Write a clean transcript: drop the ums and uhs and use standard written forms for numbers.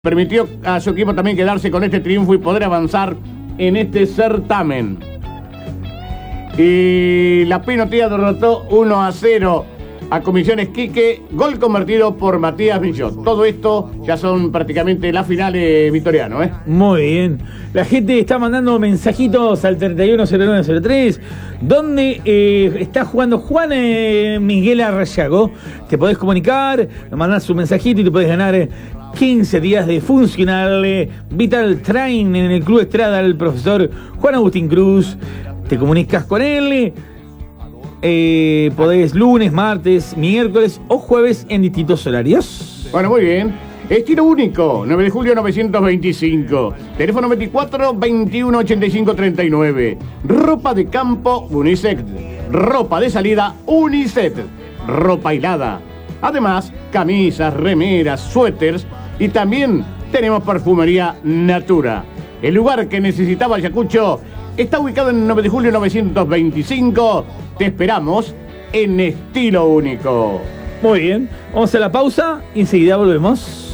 permitió a su equipo también quedarse con este triunfo y poder avanzar en este certamen. Y la Pinotía derrotó 1-0 a Comisiones Quique, gol convertido por Matías Millot. Todo esto ya son prácticamente las finales, Vitoriano, ¿eh? Muy bien. La gente está mandando mensajitos al 310903, donde está jugando Juan Miguel Arrayago. Te podés comunicar, nos mandás un mensajito y te podés ganar 15 días de funcional Vital Train en el Club Estrada del profesor Juan Agustín Cruz. Te comunicas con él. Podés lunes, martes, miércoles o jueves en distintos horarios. Bueno, muy bien. Estilo único, 9 de julio 925. Teléfono 24 21 85 39. Ropa de campo unisex. Ropa de salida unisex. Ropa hilada. Además, camisas, remeras, suéteres y también tenemos perfumería Natura. El lugar que necesitaba Ayacucho está ubicado en 9 de julio 925. Te esperamos en Estilo Único. Muy bien, vamos a la pausa y enseguida volvemos.